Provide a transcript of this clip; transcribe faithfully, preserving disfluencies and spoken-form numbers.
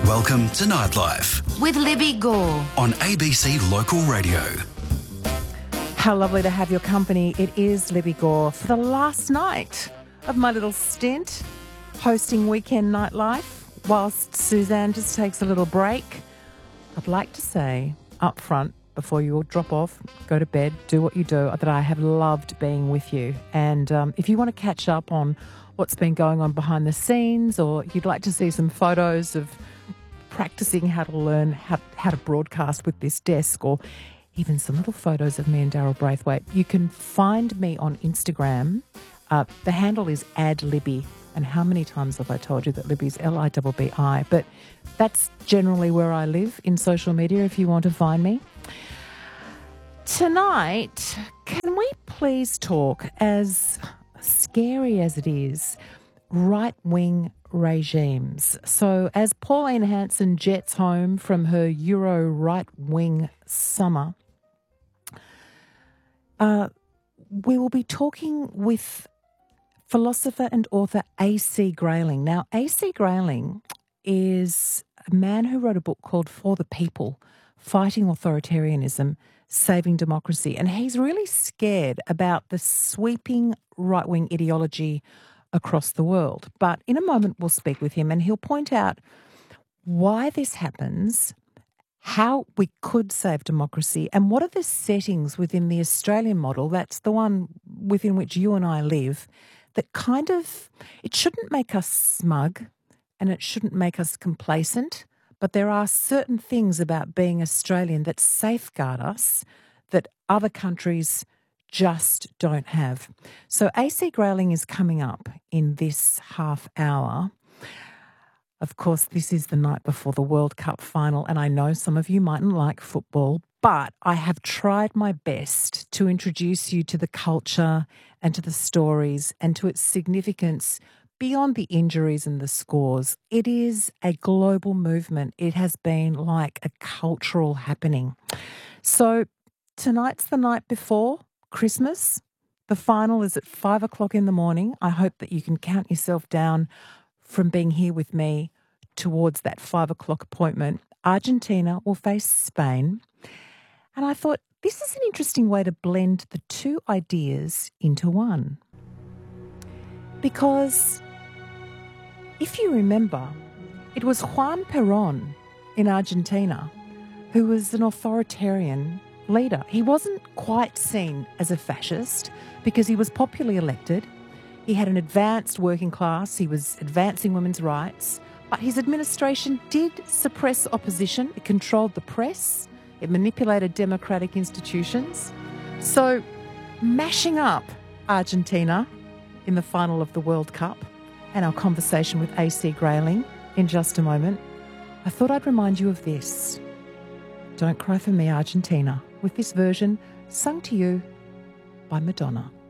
Welcome to Nightlife with Libby Gore on A B C Local Radio. How lovely to have your company. It is Libby Gore for the last night of my little stint hosting Weekend Nightlife whilst Suzanne just takes a little break. I'd like to say up front, before you all drop off, go to bed, do what you do, that I have loved being with you. And um, if you want to catch up on what's been going on behind the scenes, or you'd like to see some photos of practicing how to learn how, how to broadcast with this desk, or even some little photos of me and Daryl Braithwaite, you can find me on Instagram. Uh, the handle is add Libby. And how many times have I told you that Libby's L I B B I? But that's generally where I live in social media if you want to find me. Tonight, can we please talk, as scary as it is, right-wing regimes? So as Pauline Hanson jets home from her Euro right-wing summer, uh, we will be talking with philosopher and author A C Grayling. Now, A C Grayling is a man who wrote a book called For the People, Fighting Authoritarianism, Saving Democracy. And he's really scared about the sweeping right-wing ideology across the world. But in a moment, we'll speak with him and he'll point out why this happens, how we could save democracy, and what are the settings within the Australian model, that's the one within which you and I live, that kind of, it shouldn't make us smug and it shouldn't make us complacent, but there are certain things about being Australian that safeguard us that other countries just don't have. So A C Grayling is coming up in this half hour. Of course, this is the night before the World Cup final, and I know some of you mightn't like football, but I have tried my best to introduce you to the culture and to the stories and to its significance beyond the injuries and the scores. It is a global movement. It has been like a cultural happening. So tonight's the night before Christmas. The final is at five o'clock in the morning. I hope that you can count yourself down from being here with me towards that five o'clock appointment. Argentina will face Spain. And I thought this is an interesting way to blend the two ideas into one. Because if you remember, it was Juan Perón in Argentina who was an authoritarian leader. He wasn't quite seen as a fascist because he was popularly elected. He had an advanced working class. He was advancing women's rights. But his administration did suppress opposition. It controlled the press. It manipulated democratic institutions. So mashing up Argentina in the final of the World Cup and our conversation with A C Grayling in just a moment, I thought I'd remind you of this. Don't Cry for Me, Argentina, with this version sung to you by Madonna.